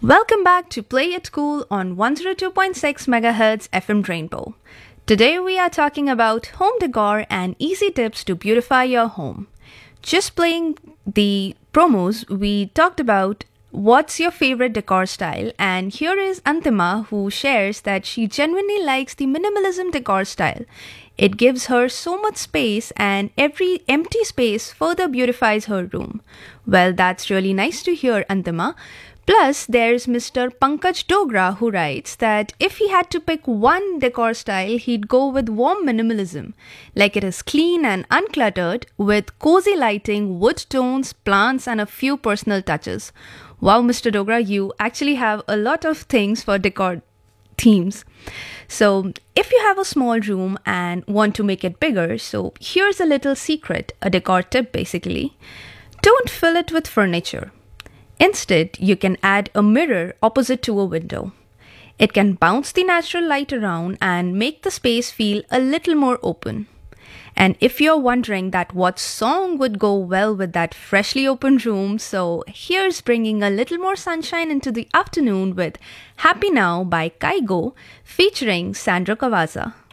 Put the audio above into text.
Welcome back to Play It Cool on 102.6 MHz FM Rainbow. Today we are talking about home decor and easy tips to beautify your home. Just playing the promos, we talked about what's your favorite decor style, and here is Antima who shares that she genuinely likes the minimalism decor style. It gives her so much space, and every empty space further beautifies her room. Well, that's really nice to hear, Antima. Plus, there's Mr. Pankaj Dogra who writes that if he had to pick one decor style, he'd go with warm minimalism. Like it is clean and uncluttered with cozy lighting, wood tones, plants, and a few personal touches. Wow, Mr. Dogra, you actually have a lot of things for decor themes. So, if you have a small room and want to make it bigger, so here's a little secret, a decor tip basically. Don't fill it with furniture. Instead, you can add a mirror opposite to a window. It can bounce the natural light around and make the space feel a little more open. And if you're wondering that what song would go well with that freshly opened room, so here's bringing a little more sunshine into the afternoon with Happy Now by Kaigo featuring Sandro Cavazza.